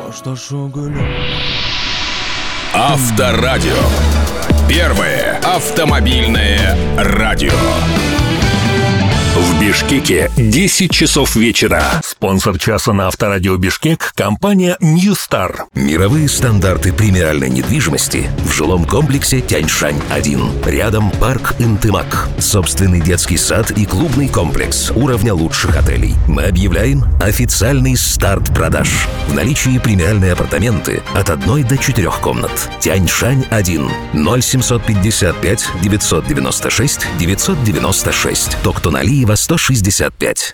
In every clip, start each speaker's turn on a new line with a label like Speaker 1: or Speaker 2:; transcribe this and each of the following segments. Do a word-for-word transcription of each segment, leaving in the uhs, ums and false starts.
Speaker 1: Кошташу гүлім.
Speaker 2: Авторадио. Первое автомобильное радио. В Бишкеке десять часов вечера.
Speaker 3: Спонсор часа на Авторадио Бишкек – компания New Star.
Speaker 4: Мировые стандарты премиальной недвижимости в жилом комплексе Тяньшань один. Рядом парк Интымак. Собственный детский сад и клубный комплекс уровня лучших отелей. Мы объявляем официальный старт продаж. В наличии премиальные апартаменты от одной до четырех комнат. Тяньшань один. ноль семьсот пятьдесят пять девятьсот девяносто шесть девятьсот девяносто шесть. Токтоналиева сто шестьдесят пять.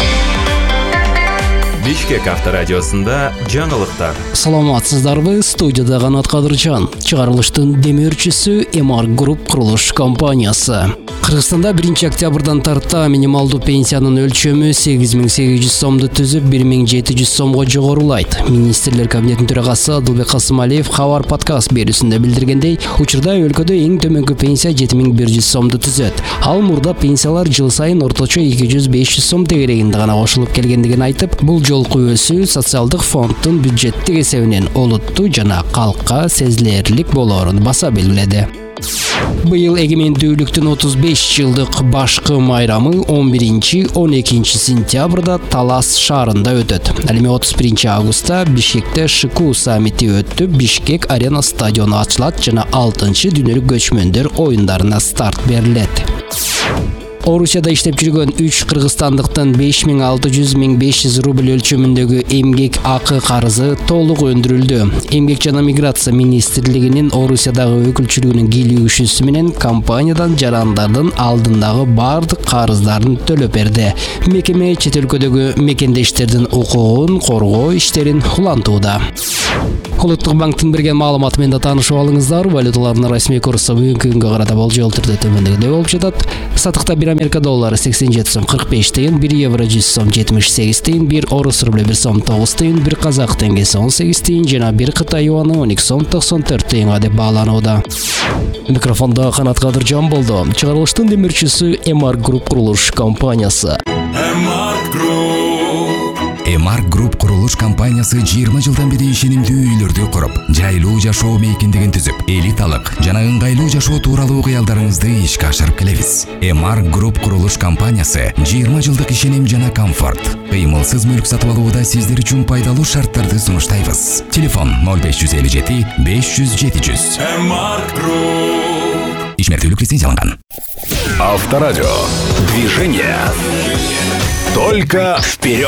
Speaker 5: Бишкек авторадиосында жаңылыктар.
Speaker 6: Саламатсыздарбы, студияда Канат Кадыржан. Чыгарылыштын демөөрчүсү Эмар Груп курулуш компаниясы. Кыргызстанда биринчи октябрдан тарта минималдуу пенсиянын өлчөмү сегиз миң сегиз жүз сомду түзүп бир миң жети жүз сомго жогорулайт. Министрлер кабинетинин төрагасы Адылбек Касымалиев Хабар подкаст берүүсүндө билдиргендей, учурда өлкөдө эң төмөнкү пенсия жети миң бир жүз сомду түзөт. Ал мурда пенсиялар жыл сайын орточо эки жүз беш жүз сом тегерегинде гана кошулуп келгендигин айтып, бул жолку өсүү социалдык фонддун бюджеттик эсебинен олуттуу жана калкка сезилерлик болоорун баса белгиледи. Быйыл эгемендүүлүктүн отуз беш жылдык башкы майрамы он биринчи — он экинчи сентябрда Талас шаарында өтөт. Ал эми отуз биринчи августта Бишкекте ШКУ саммити өтүп, Бишкек арена стадиону ачылат жана алтынчы дүйнөлүк көчмөндөр оюндарына старт берилет. Орусияда иштеп жүргөн үч кыргызстандыктын беш миң алты жүз — миң беш жүз рубль өлчөмүндөгү эмгек акы карызы толук өндүрүлдү. Эмгек жана миграция министрлигинин Орусиядагы өкүлчүлүгүнүн кийлигишүүсү менен компаниядан жарандардын алдындагы бардык карыздарын төлөп берди. Мекеме чет өлкөдөгү мекендештердин укугун коргоо иштерин улантууда. Улуттук банктын берген маалыматы менен таанышып алыңыздар. Валюталардын расмий курсы бүгүнкү күнгө карата болжол түрдө төмөндөгүдөй болуп жатат. Сатыкта бир Америка доллары сексен жети сом кырк беш тыйын, бир евро жүз сом жетимиш сегиз тыйын, бир орус рубль бир сом тогуз тыйын, бир казак теңгеси он сегиз тыйын жана бир кытай юаны он эки сом токсон төрт тыйынга деп бааланууда. Микрофонда Канат Кадыржан болду. Чыгарылыштын демөөрчүсү Эмар Груп курулуш компаниясы.
Speaker 2: Эмар Груп.
Speaker 7: Эмар Груп курулуш компаниясы жыйырма жылдан бери ишенимдүү үйлөрдү куруп, жайлуу жашоо мейкиндигин түзүп, элиталык жана ыңгайлуу жашоо тууралуу кыялдарыңызды ишке ашырып келебиз. Эмар Груп курулуш компаниясы жыйырма жылдык ишеним жана комфорт. Кыймылсыз мүлк сатып алууда сиздер үчүн пайдалуу шарттарды сунуштайбыз. Телефон ноль беш жүз элүү жети беш жүз жети жүз.
Speaker 2: Эмар Груп.
Speaker 7: Ишмердүүлүк лицензияланган.
Speaker 2: Авторадио. Движение. Только вперед.